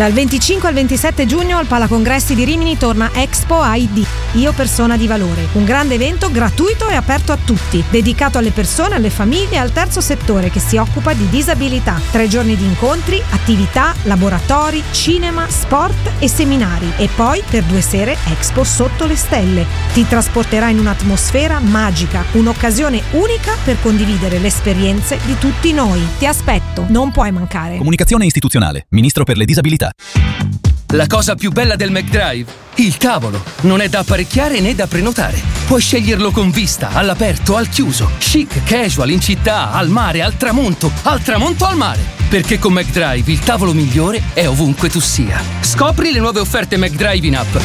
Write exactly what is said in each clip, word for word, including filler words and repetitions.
Dal venticinque al ventisette giugno al Palacongressi di Rimini torna Expo I D, Io Persona di Valore, un grande evento gratuito e aperto a tutti, dedicato alle persone, alle famiglie e al terzo settore che si occupa di disabilità. Tre giorni di incontri, attività, laboratori, cinema, sport e seminari. E poi per due sere Expo sotto le stelle. Ti trasporterà in un'atmosfera magica, un'occasione unica per condividere le esperienze di tutti noi. Ti aspetto, non puoi mancare. Comunicazione istituzionale, Ministro per le disabilità. La cosa più bella del McDrive? Il tavolo. Non è da apparecchiare né da prenotare. Puoi sceglierlo con vista, all'aperto, al chiuso, chic, casual, in città, al mare, al tramonto, al tramonto al mare. Perché con McDrive il tavolo migliore è ovunque tu sia. Scopri le nuove offerte McDrive in app.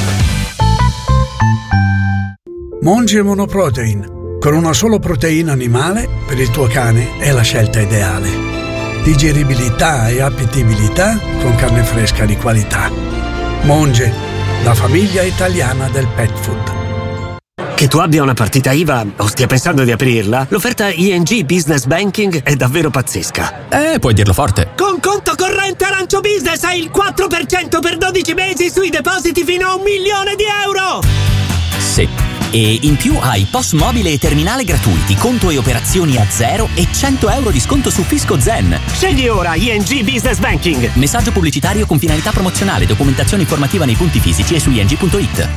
Monge Monoprotein. Con una sola proteina animale, per il tuo cane è la scelta ideale. Digeribilità e appetibilità con carne fresca di qualità. Monge, la famiglia italiana del pet food. Che tu abbia una partita I V A o stia pensando di aprirla, l'offerta I N G Business Banking è davvero pazzesca. Eh, puoi dirlo forte. Con conto corrente Arancio Business hai il quattro per cento per dodici mesi sui depositi fino a un milione di euro! Sì. E in più hai P O S mobile e terminale gratuiti, conto e operazioni a zero e cento euro di sconto su Fisco Zen. Scegli ora I N G Business Banking. Messaggio pubblicitario con finalità promozionale, documentazione informativa nei punti fisici e su i n g punto i t.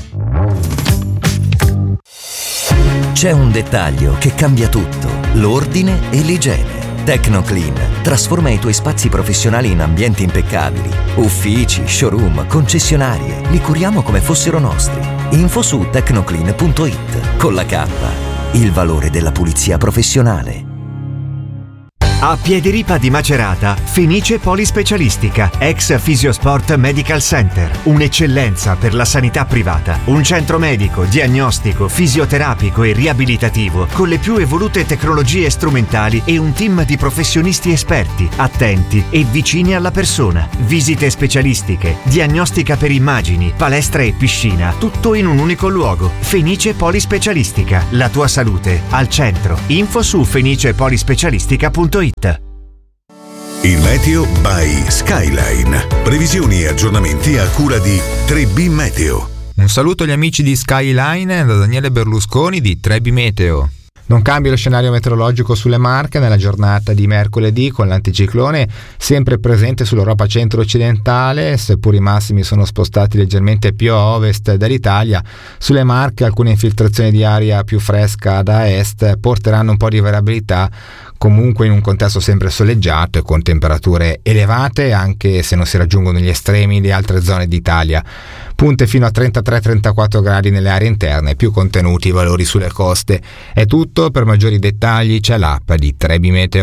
C'è un dettaglio che cambia tutto: l'ordine e l'igiene. Tecnoclean trasforma i tuoi spazi professionali in ambienti impeccabili. Uffici, showroom, concessionarie, li curiamo come fossero nostri. Info su tecnoclean punto i t. Con la K, il valore della pulizia professionale. A Piediripa di Macerata, Fenice Polispecialistica, ex Fisiosport Medical Center. Un'eccellenza per la sanità privata. Un centro medico, diagnostico, fisioterapico e riabilitativo con le più evolute tecnologie strumentali e un team di professionisti esperti, attenti e vicini alla persona. Visite specialistiche, diagnostica per immagini, palestra e piscina, tutto in un unico luogo. Fenice Polispecialistica, la tua salute al centro. Info su fenice polispecialistica punto i t. Il meteo by Skyline. Previsioni e aggiornamenti a cura di tre B Meteo. Un saluto agli amici di Skyline da Daniele Berlusconi di tre B Meteo. Non cambia lo scenario meteorologico sulle Marche nella giornata di mercoledì, con l'anticiclone sempre presente sull'Europa centro-occidentale, seppur i massimi sono spostati leggermente più a ovest dall'Italia. Sulle Marche alcune infiltrazioni di aria più fresca da est porteranno un po' di variabilità, comunque in un contesto sempre soleggiato e con temperature elevate, anche se non si raggiungono gli estremi di altre zone d'Italia. Punte fino a trentatré trentaquattro gradi nelle aree interne, più contenuti i valori sulle coste. È tutto, per maggiori dettagli c'è l'app di tre B Meteo.